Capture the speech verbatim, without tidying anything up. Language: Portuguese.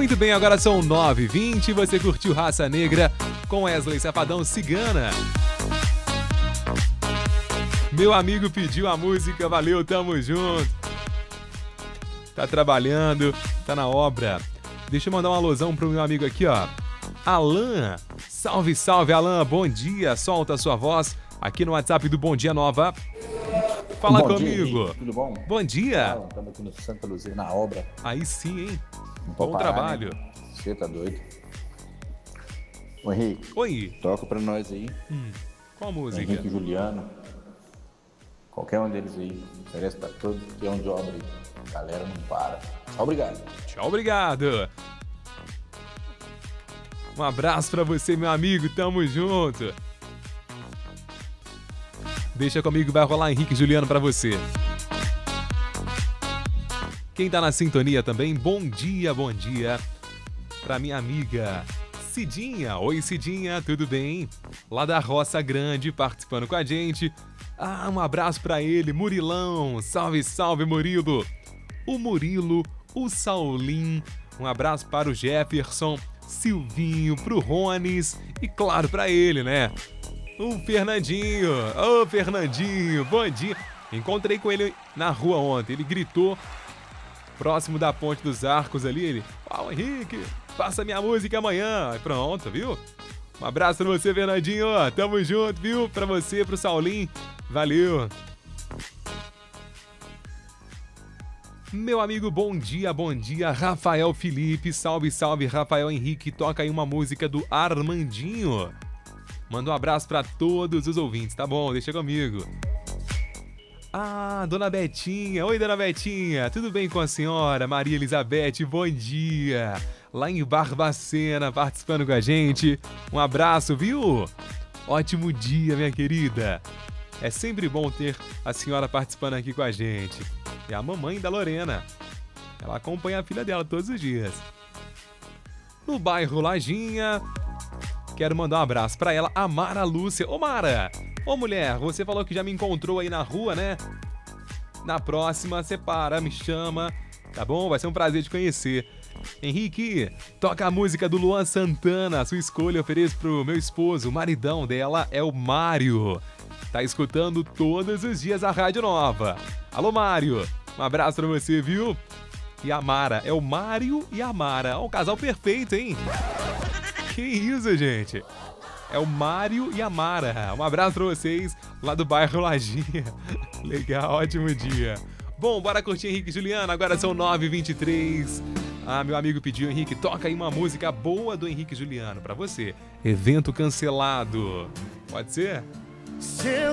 Muito bem, agora são nove e vinte, você curtiu Raça Negra com Wesley Safadão, Cigana. Meu amigo pediu a música, valeu, tamo junto. Tá trabalhando, tá na obra. Deixa eu mandar um alusão pro meu amigo aqui, ó. Alan, salve, salve, Alan, bom dia, solta a sua voz aqui no WhatsApp do Bom Dia Nova. Fala bom comigo. Dia, tudo bom? Bom dia. Estamos aqui no Santa Luzia, na obra. Aí sim, hein? Não Bom parar, trabalho. Né? Você tá doido. Ô Henrique. Oi. Toca pra nós aí. Hum, qual música? Henrique e Juliano. Qualquer um deles aí. Interessa pra todo que é um de obra aí. A galera não para. Tchau, obrigado. Tchau, obrigado. Um abraço pra você, meu amigo. Tamo junto. Deixa comigo, vai rolar Henrique e Juliano pra você. Quem tá na sintonia também, bom dia, bom dia. Pra minha amiga Cidinha. Oi, Cidinha, tudo bem? Lá da Roça Grande, participando com a gente. Ah, um abraço pra ele, Murilão. Salve, salve, Murilo. O Murilo, o Saulim. Um abraço para o Jefferson, Silvinho, pro Rones e claro pra ele, né? O Fernandinho. Ô, oh, Fernandinho, bom dia. Encontrei com ele na rua ontem, ele gritou próximo da Ponte dos Arcos ali, ele... Ó, oh, Henrique, passa minha música amanhã. Aí pronto, viu? Um abraço pra você, Fernandinho. Tamo junto, viu? Pra você, pro Saulim. Valeu. Meu amigo, bom dia, bom dia. Rafael Felipe, salve, salve, Rafael Henrique. Toca aí uma música do Armandinho. Manda um abraço pra todos os ouvintes, tá bom? Deixa comigo. Ah, Dona Betinha. Oi, Dona Betinha. Tudo bem com a senhora? Maria Elizabeth, bom dia. Lá em Barbacena, participando com a gente. Um abraço, viu? Ótimo dia, minha querida. É sempre bom ter a senhora participando aqui com a gente. É a mamãe da Lorena. Ela acompanha a filha dela todos os dias. No bairro Lajinha, quero mandar um abraço pra ela, a Mara Lúcia. Ô, Mara! Ô, mulher, você falou que já me encontrou aí na rua, né? Na próxima, você para, me chama, tá bom? Vai ser um prazer te conhecer. Henrique, toca a música do Luan Santana. A sua escolha eu ofereço pro meu esposo. O maridão dela é o Mário. Tá escutando todos os dias a Rádio Nova. Alô, Mário. Um abraço pra você, viu? E a Mara. É o Mário e a Mara. É um casal perfeito, hein? Que isso, gente? É o Mário e a Mara. Um abraço pra vocês lá do bairro Lajinha. Legal, ótimo dia. Bom, bora curtir Henrique e Juliano. Agora são nove e vinte e três. Ah, meu amigo pediu, Henrique, toca aí uma música boa do Henrique e Juliano pra você. Evento cancelado. Pode ser? Seu